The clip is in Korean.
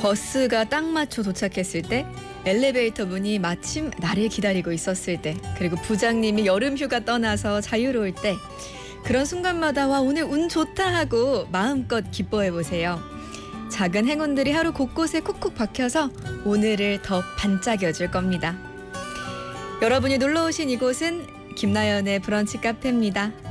버스가 딱 맞춰 도착했을 때, 엘리베이터 문이 마침 나를 기다리고 있었을 때, 그리고 부장님이 여름휴가 떠나서 자유로울 때, 그런 순간마다 와 오늘 운 좋다 하고 마음껏 기뻐해보세요. 작은 행운들이 하루 곳곳에 콕콕 박혀서 오늘을 더 반짝여줄 겁니다. 여러분이 놀러오신 이곳은 김나연의 브런치 카페입니다.